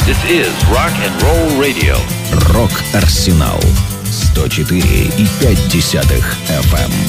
This is Rock and Roll Radio. Рок-Арсенал 104,5 FM.